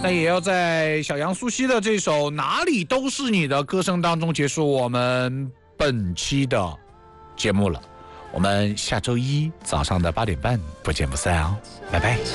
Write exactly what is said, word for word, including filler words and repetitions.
那也要在小杨苏西的这首哪里都是你的歌声当中结束我们本期的节目了。我们下周一早上的八点半不见不散哦，拜拜。